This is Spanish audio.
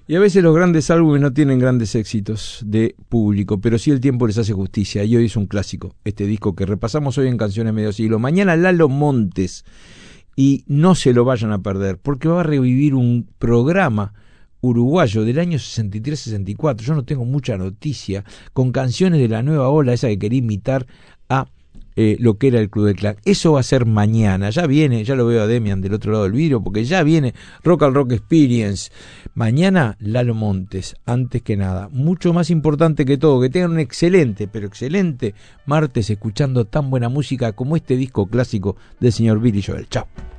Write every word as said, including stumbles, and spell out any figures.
Y a veces los grandes álbumes no tienen grandes éxitos de público, pero sí el tiempo les hace justicia. Y hoy es un clásico, este disco que repasamos hoy en Canciones Medio Siglo. Mañana Lalo Montes, y no se lo vayan a perder, porque va a revivir un programa uruguayo del año sesenta y tres sesenta y cuatro. Yo no tengo mucha noticia, con canciones de la nueva ola, esa que quería imitar a Eh, lo que era el Club del Clan. Eso va a ser mañana, ya viene, ya lo veo a Demian del otro lado del vidrio, porque ya viene Rock and Rock Experience. Mañana Lalo Montes, antes que nada, mucho más importante que todo, que tengan un excelente, pero excelente martes escuchando tan buena música como este disco clásico del señor Billy Joel. Chao.